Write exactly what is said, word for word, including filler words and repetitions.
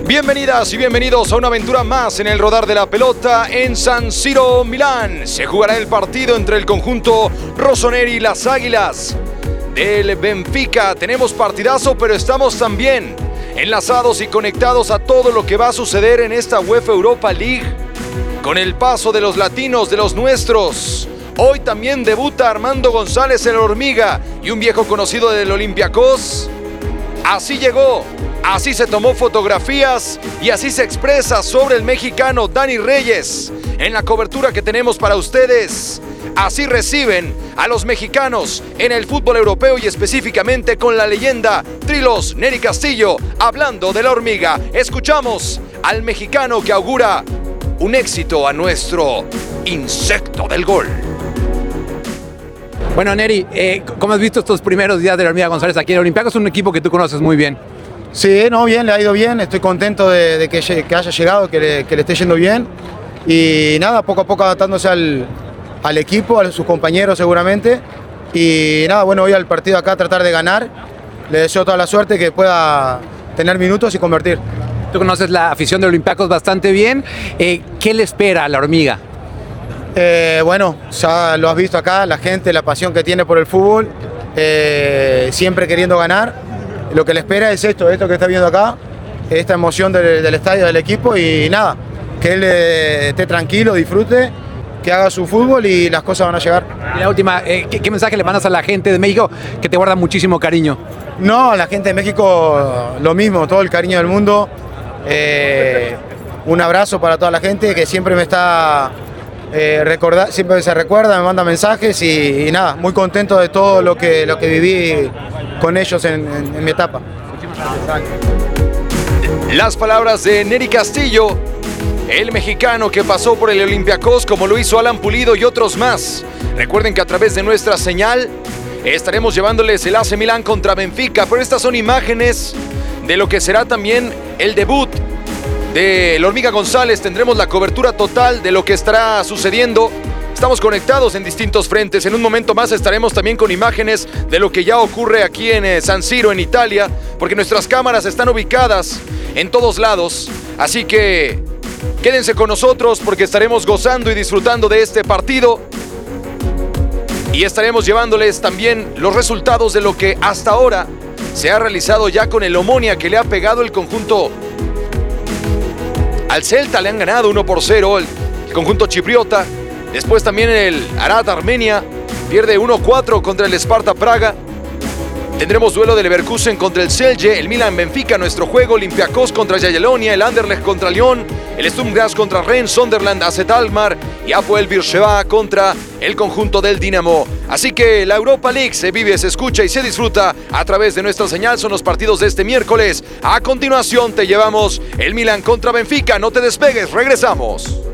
Bienvenidas y bienvenidos a una aventura más en el rodar de la pelota en San Siro, Milán. Se jugará el partido entre el conjunto rossoneri y las Águilas del Benfica. Tenemos partidazo, pero estamos también enlazados y conectados a todo lo que va a suceder en esta UEFA Europa League. Con el paso de los latinos, de los nuestros. Hoy también debuta Armando González el Hormiga y un viejo conocido del Olympiacos. Así llegó. Así se tomó fotografías y así se expresa sobre el mexicano Dani Reyes en la cobertura que tenemos para ustedes. Así reciben a los mexicanos en el fútbol europeo y específicamente con la leyenda Trilos Neri Castillo hablando de la Hormiga. Escuchamos al mexicano que augura un éxito a nuestro insecto del gol. Bueno, Neri, eh, ¿cómo has visto estos primeros días de la Hormiga González aquí en el Olympiacos? Es un equipo que tú conoces muy bien. Sí, no, bien, le ha ido bien, estoy contento de, de que, que haya llegado, que le, que le esté yendo bien y nada, poco a poco adaptándose al, al equipo, a sus compañeros seguramente y nada, bueno, hoy al partido acá tratar de ganar, le deseo toda la suerte, que pueda tener minutos y convertir. Tú conoces la afición de Olympiacos bastante bien, eh, ¿qué le espera a la Hormiga? Eh, bueno, ya lo has visto acá, la gente, la pasión que tiene por el fútbol, eh, siempre queriendo ganar. Lo que le espera es esto, esto que está viendo acá, esta emoción del, del estadio, del equipo y nada, que él eh, esté tranquilo, disfrute, que haga su fútbol y las cosas van a llegar. Y la última, eh, ¿qué, ¿qué mensaje le mandas a la gente de México que te guarda muchísimo cariño? No, a la gente de México lo mismo, todo el cariño del mundo. Eh, un abrazo para toda la gente que siempre me está eh, recorda, siempre se recuerda, me manda mensajes y, y nada, muy contento de todo lo que, lo que viví con ellos en, en, en mi etapa. Las palabras de Neri Castillo, el mexicano que pasó por el Olympiacos como lo hizo Alan Pulido y otros más. Recuerden que a través de nuestra señal estaremos llevándoles el A C Milán contra Benfica, pero estas son imágenes de lo que será también el debut de la Hormiga González. Tendremos la cobertura total de lo que estará sucediendo. Estamos conectados en distintos frentes. En un momento más estaremos también con imágenes de lo que ya ocurre aquí en eh, San Siro, en Italia, porque nuestras cámaras están ubicadas en todos lados. Así que quédense con nosotros porque estaremos gozando y disfrutando de este partido. Y estaremos llevándoles también los resultados de lo que hasta ahora se ha realizado ya con el Omonia, que le ha pegado el conjunto al Celta. Le han ganado uno por cero el, el conjunto chipriota. Después también el Arad Armenia pierde uno cuatro contra el Sparta Praga. Tendremos duelo del Leverkusen contra el Celje, el Milan Benfica, nuestro juego, Olympiacos contra Jagiellonia, el Anderlecht contra Lyon, el Sturm Graz contra Rennes, Sunderland, A Z Alkmaar y Hapoel Beersheva contra el conjunto del Dinamo. Así que la Europa League se vive, se escucha y se disfruta a través de nuestra señal. Son los partidos de este miércoles. A continuación te llevamos el Milan contra Benfica. No te despegues, regresamos.